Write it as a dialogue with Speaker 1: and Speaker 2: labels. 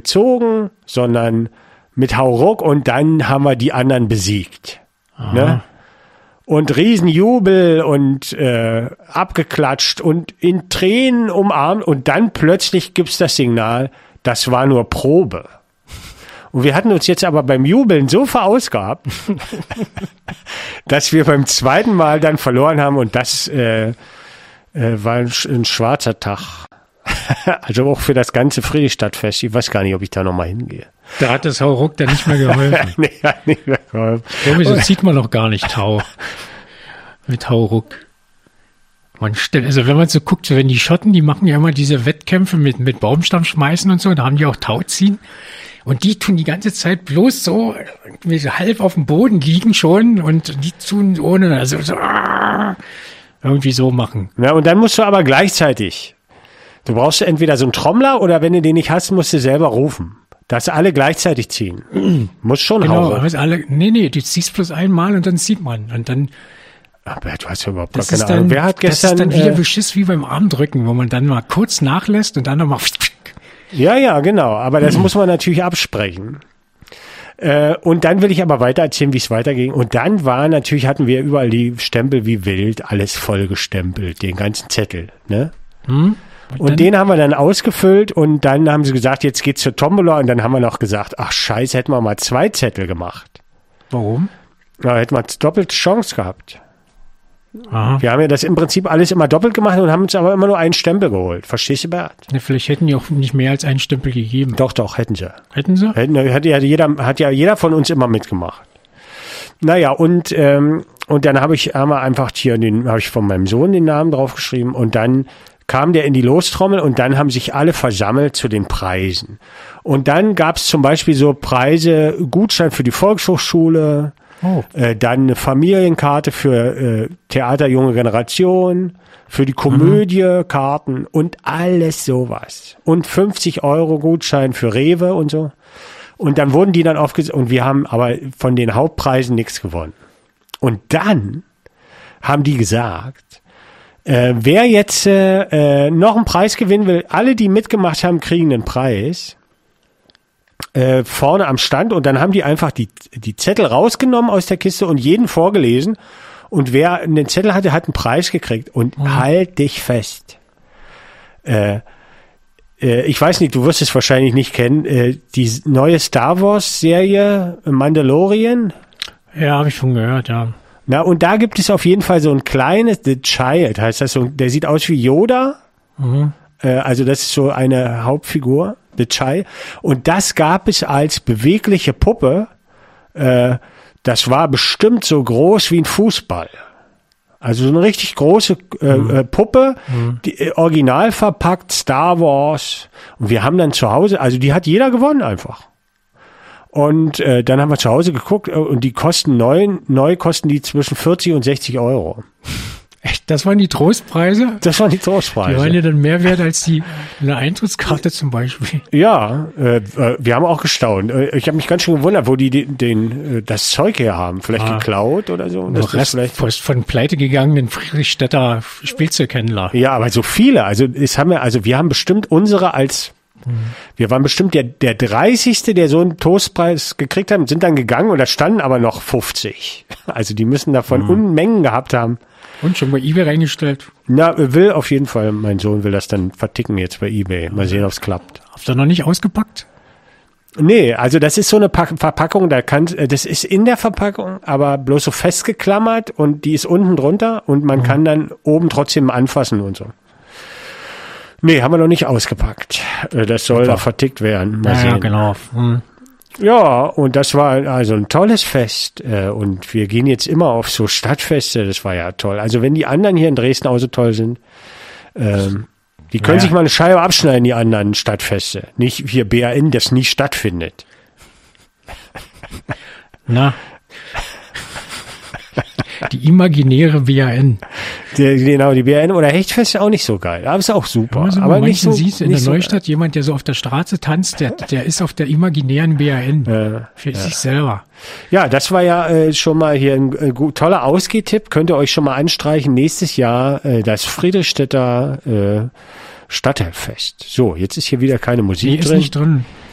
Speaker 1: gezogen, sondern mit Hauruck und dann haben wir die anderen besiegt. Ne? Und Riesenjubel und abgeklatscht und in Tränen umarmt und dann plötzlich gibt's das Signal, das war nur Probe. Und wir hatten uns jetzt aber beim Jubeln so verausgabt, dass wir beim zweiten Mal dann verloren haben und das war ein schwarzer Tag. Also auch für das ganze Friedrichstadtfest. Ich weiß gar nicht, ob ich da nochmal hingehe.
Speaker 2: Da hat das Hauruck dann nicht mehr geholfen.
Speaker 1: Nee, hat nicht mehr geholfen.
Speaker 2: Sowieso zieht man noch gar nicht Tau. Mit Hauruck. Also wenn man so guckt, wenn die Schotten, die machen ja immer diese Wettkämpfe mit Baumstamm schmeißen und so, da haben die auch Tauziehen. Und die tun die ganze Zeit bloß so halb auf dem Boden liegen schon und die tun ohne, also so, irgendwie so machen.
Speaker 1: Ja, und dann musst du aber gleichzeitig, du brauchst entweder so einen Trommler oder wenn du den nicht hast, musst du selber rufen. Dass alle gleichzeitig ziehen. Muss schon
Speaker 2: genau,
Speaker 1: hauen.
Speaker 2: Nee, du ziehst bloß einmal und dann zieht man. Und dann.
Speaker 1: Aber du hast ja überhaupt gar keine Ahnung. Wer hat gestern.
Speaker 2: Das ist dann wieder Beschiss wie beim Armdrücken, wo man dann mal kurz nachlässt und dann nochmal.
Speaker 1: Ja, genau. Aber das muss man natürlich absprechen. Und dann will ich aber weiter erzählen, wie es weiterging. Und dann hatten wir überall die Stempel wie wild, alles voll gestempelt, den ganzen Zettel, ne? Und den haben wir dann ausgefüllt und dann haben sie gesagt, jetzt geht's zur Tombola und dann haben wir noch gesagt, ach scheiße, hätten wir mal 2 Zettel gemacht.
Speaker 2: Warum?
Speaker 1: Ja, hätten wir doppelte Chance gehabt.
Speaker 2: Aha.
Speaker 1: Wir haben ja das im Prinzip alles immer doppelt gemacht und haben uns aber immer nur einen Stempel geholt. Verstehst du, Bert?
Speaker 2: Ja, vielleicht hätten die auch nicht mehr als einen Stempel gegeben.
Speaker 1: Doch, hätten sie.
Speaker 2: Hätten sie?
Speaker 1: Hat ja jeder von uns immer mitgemacht. Naja, und dann habe ich von meinem Sohn den Namen draufgeschrieben und dann kam der in die Lostrommel und dann haben sich alle versammelt zu den Preisen. Und dann gab es zum Beispiel so Preise, Gutschein für die Volkshochschule, dann eine Familienkarte für Theater Junge Generation, für die Komödie, Karten und alles sowas. Und 50 € Gutschein für Rewe und so. Und dann wurden die dann aufgesetzt und wir haben aber von den Hauptpreisen nichts gewonnen. Und dann haben die gesagt, wer jetzt noch einen Preis gewinnen will, alle, die mitgemacht haben, kriegen einen Preis vorne am Stand und dann haben die einfach die Zettel rausgenommen aus der Kiste und jeden vorgelesen und wer einen Zettel hatte, hat einen Preis gekriegt und halt dich fest. Ich weiß nicht, du wirst es wahrscheinlich nicht kennen, die neue Star Wars Serie Mandalorian.
Speaker 2: Ja, habe ich schon gehört, ja.
Speaker 1: Na, und da gibt es auf jeden Fall so ein kleines, The Child heißt das, der sieht aus wie Yoda. Also das ist so eine Hauptfigur, The Child. Und das gab es als bewegliche Puppe. Das war bestimmt so groß wie ein Fußball. Also so eine richtig große Puppe, die original verpackt, Star Wars. Und wir haben dann zu Hause, also die hat jeder gewonnen einfach. Und dann haben wir zu Hause geguckt und die kosten neu kosten die zwischen 40 und 60 €.
Speaker 2: Echt? Das waren die Trostpreise?
Speaker 1: Das waren die Trostpreise.
Speaker 2: Die waren ja dann mehr wert als eine Eintrittskarte zum Beispiel.
Speaker 1: Ja, wir haben auch gestaunt. Ich habe mich ganz schön gewundert, wo die das Zeug her haben. Vielleicht geklaut oder so.
Speaker 2: Das ist vielleicht von pleite gegangenen Friedrichstädter Spielzeughändler.
Speaker 1: Ja, aber so viele. Also wir haben bestimmt unsere als wir waren bestimmt der 30. der so einen Toastpreis gekriegt haben, sind dann gegangen und da standen aber noch 50. Also die müssen davon Unmengen gehabt haben.
Speaker 2: Und schon bei eBay reingestellt?
Speaker 1: Na, auf jeden Fall, mein Sohn will das dann verticken jetzt bei eBay. Mal sehen, ob es klappt.
Speaker 2: Habt ihr noch nicht ausgepackt?
Speaker 1: Nee, also das ist so eine Verpackung, das ist in der Verpackung, aber bloß so festgeklammert und die ist unten drunter und man kann dann oben trotzdem anfassen und so. Nee, haben wir noch nicht ausgepackt. Das soll da vertickt werden. Mal sehen.
Speaker 2: Ja, genau.
Speaker 1: Ja, und das war also ein tolles Fest. Und wir gehen jetzt immer auf so Stadtfeste. Das war ja toll. Also wenn die anderen hier in Dresden auch so toll sind, die können sich mal eine Scheibe abschneiden, die anderen Stadtfeste. Nicht hier BRN, das nie stattfindet.
Speaker 2: Na. Die imaginäre BRN.
Speaker 1: Genau, die BRN oder Hechtfest ist auch nicht so geil. Aber ist auch super.
Speaker 2: Ja,
Speaker 1: aber nicht so.
Speaker 2: Siehst in der Neustadt jemand, der so auf der Straße tanzt, der ist auf der imaginären BRN. Für sich selber.
Speaker 1: Ja, das war ja schon mal hier ein toller Ausgehtipp. Könnt ihr euch schon mal anstreichen. Nächstes Jahr das Friedrichstädter Stadtteilfest. So, jetzt ist hier wieder keine Musik drin.
Speaker 2: Ist nicht drin.